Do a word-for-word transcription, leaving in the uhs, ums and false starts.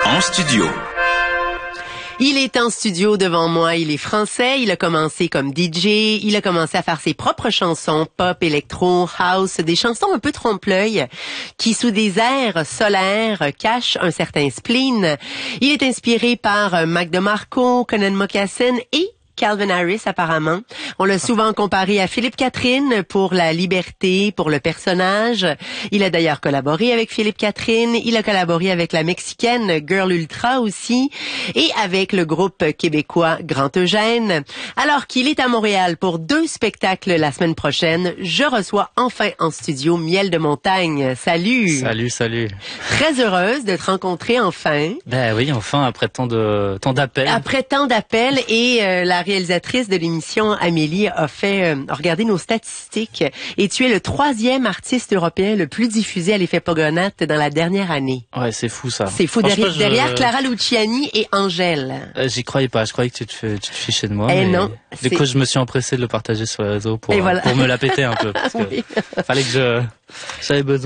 En studio. Il est en studio devant moi, il est français, il a commencé comme D J, il a commencé à faire ses propres chansons, pop, électro, house, des chansons un peu trompe-l'œil, qui sous des airs solaires cachent un certain spleen. Il est inspiré par Mac DeMarco, Conan Mocassin et Calvin Harris, apparemment. On l'a souvent comparé à Philippe Catherine pour la liberté, pour le personnage. Il a d'ailleurs collaboré avec Philippe Catherine. Il a collaboré avec la Mexicaine Girl Ultra aussi et avec le groupe québécois Grand Eugène. Alors qu'il est à Montréal pour deux spectacles la semaine prochaine, je reçois enfin en studio Miel de Montagne. Salut! Salut, salut. Très heureuse de te rencontrer enfin. Ben oui, enfin, après tant de tant d'appels. Après tant d'appels et euh, la réalisatrice de l'émission, Amélie, a fait euh, a regardé nos statistiques et tu es le troisième artiste européen le plus diffusé à l'effet Pogonate dans la dernière année. Ouais, c'est fou ça. C'est fou. Derrière, je... derrière Clara Luciani et Angèle. Euh, J'y croyais pas. Je croyais que tu te, fais, tu te fichais de moi. Eh mais non. Du coup, je me suis empressé de le partager sur les réseaux pour, voilà. pour me la péter un peu. Parce que oui. fallait que je, j'avais besoin.